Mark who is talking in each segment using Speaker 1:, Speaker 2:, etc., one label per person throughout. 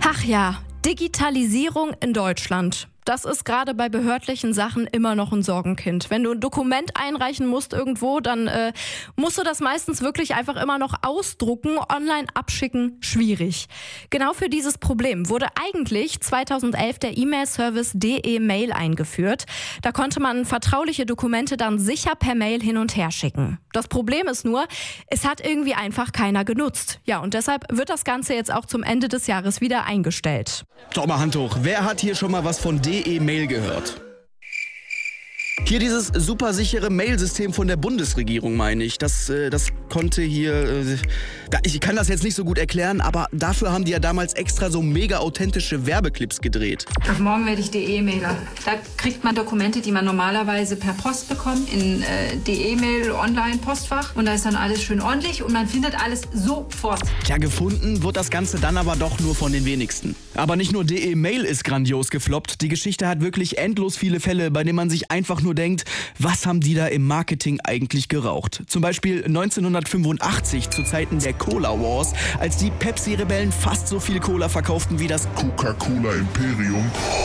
Speaker 1: Ach ja, Digitalisierung in Deutschland. Das ist gerade bei behördlichen Sachen immer noch ein Sorgenkind. Wenn du ein Dokument einreichen musst irgendwo, dann musst du das meistens wirklich einfach immer noch ausdrucken, online abschicken, schwierig. Genau für dieses Problem wurde eigentlich 2011 der E-Mail-Service DE-Mail eingeführt. Da konnte man vertrauliche Dokumente dann sicher per Mail hin und her schicken. Das Problem ist nur, es hat irgendwie einfach keiner genutzt. Ja, und deshalb wird das Ganze jetzt auch zum Ende des Jahres wieder eingestellt.
Speaker 2: Doch mal Hand hoch, wer hat hier schon mal was von DE-Mail gehört? Hier dieses supersichere Mailsystem von der Bundesregierung, meine ich. Das konnte hier... ich kann das jetzt nicht so gut erklären, aber dafür haben die ja damals extra so mega authentische Werbeclips gedreht.
Speaker 3: Ab morgen werde ich DE-Mailer. Da kriegt man Dokumente, die man normalerweise per Post bekommt, in DE-Mail, Online-Postfach. Und da ist dann alles schön ordentlich und man findet alles sofort.
Speaker 2: Tja, gefunden wird das Ganze dann aber doch nur von den wenigsten. Aber nicht nur DE-Mail ist grandios gefloppt. Die Geschichte hat wirklich endlos viele Fälle, bei denen man sich einfach nur denkt, was haben die da im Marketing eigentlich geraucht? Zum Beispiel 1985 zu Zeiten der Cola Wars, als die Pepsi-Rebellen fast so viel Cola verkauften wie das
Speaker 4: Coca-Cola Imperium.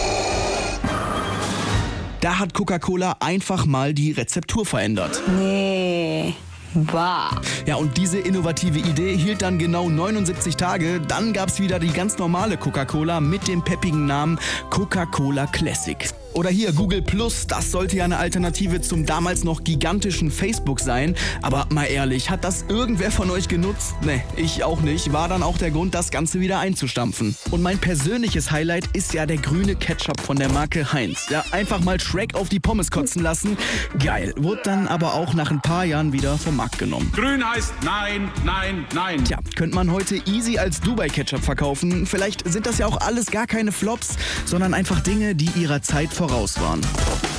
Speaker 2: Da hat Coca-Cola einfach mal die Rezeptur verändert.
Speaker 5: Nee. Wow.
Speaker 2: Ja, und diese innovative Idee hielt dann genau 79 Tage. Dann gab's wieder die ganz normale Coca-Cola mit dem peppigen Namen Coca-Cola Classic. Oder hier Google Plus, das sollte ja eine Alternative zum damals noch gigantischen Facebook sein. Aber mal ehrlich, hat das irgendwer von euch genutzt? Ne, ich auch nicht. War dann auch der Grund, das Ganze wieder einzustampfen. Und mein persönliches Highlight ist ja der grüne Ketchup von der Marke Heinz. Ja, einfach mal Shrek auf die Pommes kotzen lassen. Geil. Wurde dann aber auch nach ein paar Jahren wieder vom Markt genommen.
Speaker 6: Grün heißt nein, nein, nein.
Speaker 2: Tja, könnte man heute easy als Dubai-Ketchup verkaufen. Vielleicht sind das ja auch alles gar keine Flops, sondern einfach Dinge, die ihrer Zeit voraus waren.